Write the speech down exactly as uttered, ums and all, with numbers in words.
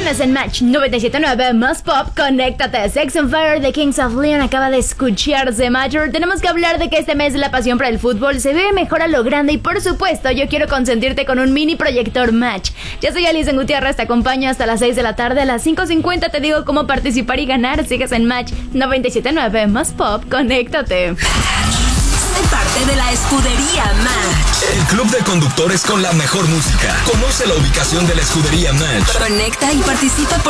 Continuas en Match noventa y siete punto nueve más pop, conéctate. Sex on Fire de Kings of Leon acaba de escucharse, Major. Tenemos que hablar de que este mes la pasión por el fútbol se vive mejor a lo grande y por supuesto yo quiero consentirte con un mini proyector Match. Yo soy Alison Gutiérrez, te acompaño hasta las seis de la tarde. A las cinco cincuenta te digo cómo participar y ganar. Sigues en Match noventa y siete punto nueve más pop, conéctate. Sé parte de la escudería Match, el club de conductores con la mejor música. Conoce la ubicación de la escudería Match. Conecta y participa por